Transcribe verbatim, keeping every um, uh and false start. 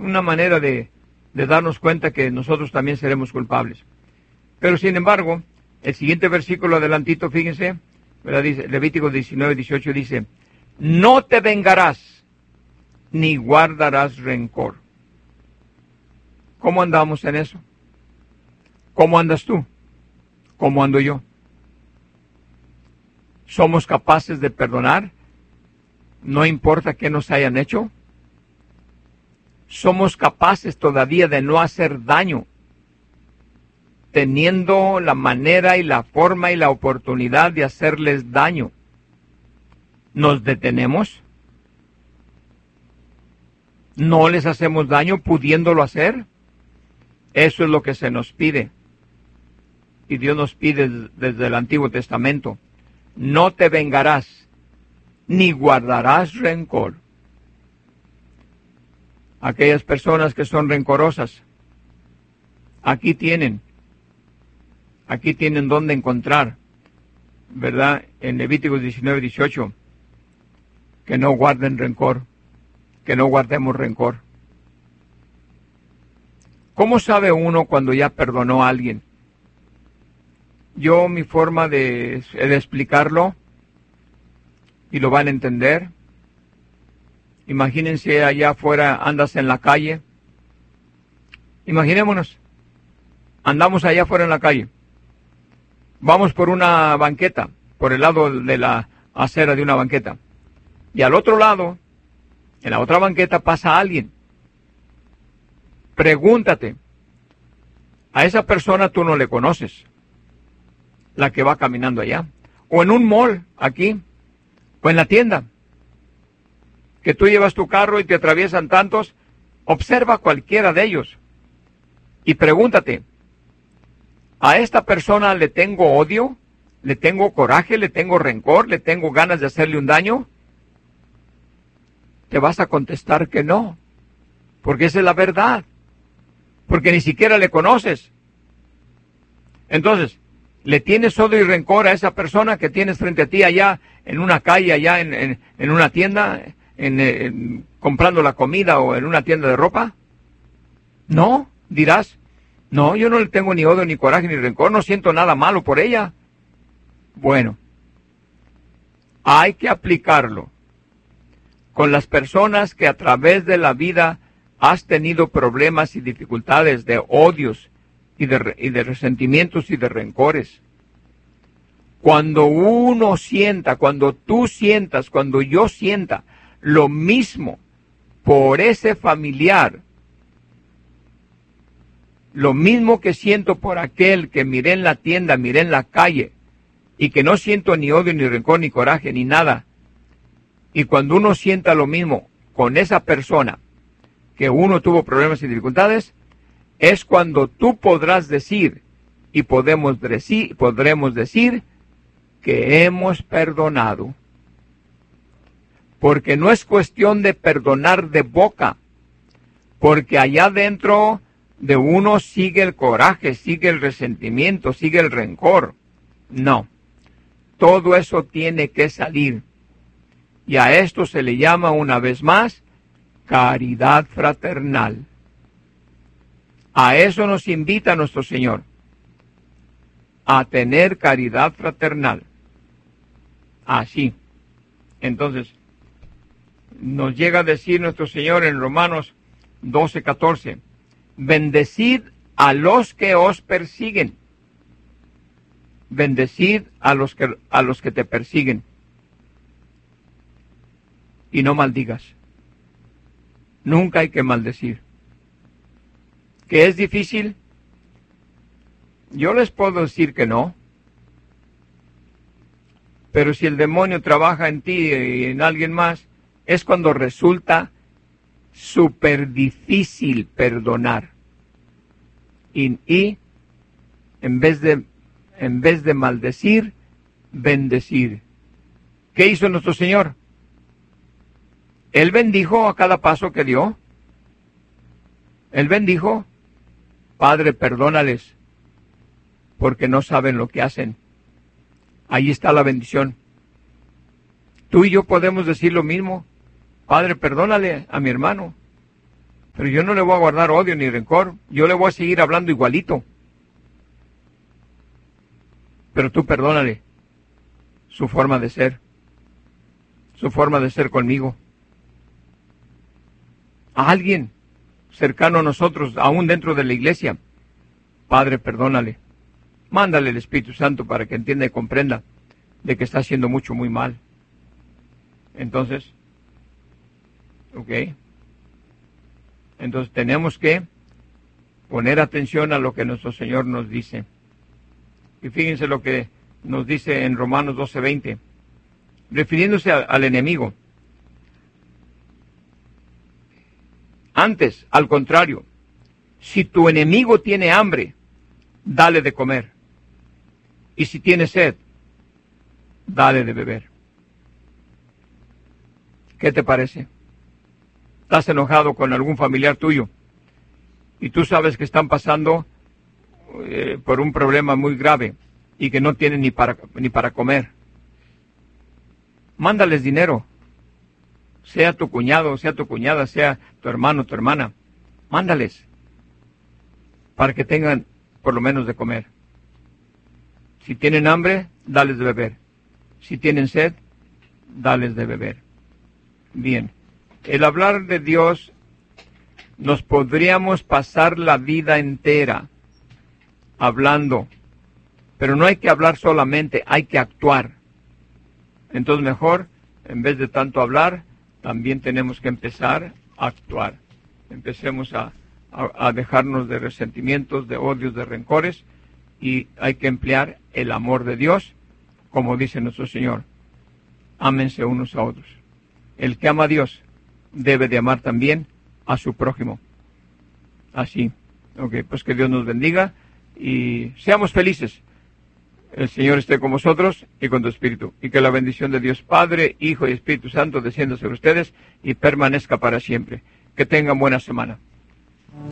una manera de, de darnos cuenta que nosotros también seremos culpables. Pero sin embargo, el siguiente versículo adelantito, fíjense, ¿verdad? Dice, Levítico diecinueve, dieciocho dice, no te vengarás, ni guardarás rencor. ¿Cómo andamos en eso? ¿Cómo andas tú? ¿Cómo ando yo? ¿Somos capaces de perdonar? No importa qué nos hayan hecho. ¿Somos capaces todavía de no hacer daño, teniendo la manera y la forma y la oportunidad de hacerles daño? ¿Nos detenemos? ¿No les hacemos daño pudiéndolo hacer? Eso es lo que se nos pide. Y Dios nos pide desde el Antiguo Testamento. No te vengarás, ni guardarás rencor. Aquellas personas que son rencorosas, aquí tienen, aquí tienen donde encontrar, ¿verdad? En Levíticos diecinueve, dieciocho, que no guarden rencor, que no guardemos rencor. ¿Cómo sabe uno cuando ya perdonó a alguien? Yo, mi forma de, de explicarlo, y lo van a entender. Imagínense allá afuera, andas en la calle. Imaginémonos, andamos allá afuera en la calle. Vamos por una banqueta, por el lado de la acera de una banqueta. Y al otro lado, en la otra banqueta, pasa alguien. Pregúntate, a esa persona tú no le conoces, la que va caminando allá. O en un mall, aquí, o en la tienda, que tú llevas tu carro y te atraviesan tantos, observa cualquiera de ellos y pregúntate, ¿a esta persona le tengo odio? ¿Le tengo coraje? ¿Le tengo rencor? ¿Le tengo ganas de hacerle un daño? Te vas a contestar que no, porque esa es la verdad, porque ni siquiera le conoces. Entonces, ¿le tienes odio y rencor a esa persona que tienes frente a ti allá en una calle, allá en, en, en una tienda, en, en, comprando la comida o en una tienda de ropa? No, dirás, no, yo no le tengo ni odio, ni coraje, ni rencor, no siento nada malo por ella. Bueno, hay que aplicarlo con las personas que a través de la vida has tenido problemas y dificultades de odios y de, y de resentimientos y de rencores. Cuando uno sienta, cuando tú sientas, cuando yo sienta lo mismo por ese familiar, lo mismo que siento por aquel que miré en la tienda, miré en la calle, y que no siento ni odio, ni rencor, ni coraje, ni nada, y cuando uno sienta lo mismo con esa persona que uno tuvo problemas y dificultades, es cuando tú podrás decir, y podemos decir, podremos decir, que hemos perdonado. Porque no es cuestión de perdonar de boca, porque allá dentro de uno sigue el coraje, sigue el resentimiento, sigue el rencor. No, todo eso tiene que salir. Y a esto se le llama una vez más caridad fraternal. A eso nos invita nuestro Señor, a tener caridad fraternal. Así. Entonces, nos llega a decir nuestro Señor en Romanos doce, catorce, bendecid a los que os persiguen. Bendecid a los que, a los que te persiguen. Y no maldigas. Nunca hay que maldecir. ¿Que es difícil? Yo les puedo decir que no. Pero si el demonio trabaja en ti y en alguien más, es cuando resulta súper difícil perdonar. Y, y en vez de, en vez de maldecir, bendecir. ¿Qué hizo nuestro Señor? Él bendijo a cada paso que dio. Él bendijo, Padre, perdónales, porque no saben lo que hacen. Ahí está la bendición. Tú y yo podemos decir lo mismo. Padre, perdónale a mi hermano, Pero yo no le voy a guardar odio ni rencor. Yo le voy a seguir hablando igualito. Pero tú perdónale su forma de ser. Su forma de ser conmigo. A alguien cercano a nosotros, aún dentro de la iglesia. Padre, perdónale. Mándale el Espíritu Santo para que entienda y comprenda de que está haciendo mucho, muy mal. Entonces, ok. Entonces tenemos que poner atención a lo que nuestro Señor nos dice. Y fíjense lo que nos dice en Romanos doce veinte, refiriéndose a, al enemigo. Antes, al contrario, si tu enemigo tiene hambre, dale de comer. Y si tiene sed, dale de beber. ¿Qué te parece? Estás enojado con algún familiar tuyo y tú sabes que están pasando eh, por un problema muy grave y que no tienen ni para, ni para comer. Mándales dinero. Sea tu cuñado, sea tu cuñada, sea tu hermano, tu hermana. Mándales para que tengan por lo menos de comer. Si tienen hambre, dales de beber. Si tienen sed, dales de beber. Bien, el hablar de Dios, nos podríamos pasar la vida entera hablando, pero no hay que hablar solamente, hay que actuar. Entonces mejor, en vez de tanto hablar, también tenemos que empezar a actuar. Empecemos a, a, a dejarnos de resentimientos, de odios, de rencores, y hay que emplear el amor de Dios, como dice nuestro Señor. Ámense unos a otros. El que ama a Dios debe de amar también a su prójimo. Así. Ok, pues que Dios nos bendiga y seamos felices. El Señor esté con vosotros y con tu espíritu. Y que la bendición de Dios Padre, Hijo y Espíritu Santo descienda sobre ustedes y permanezca para siempre. Que tengan buena semana.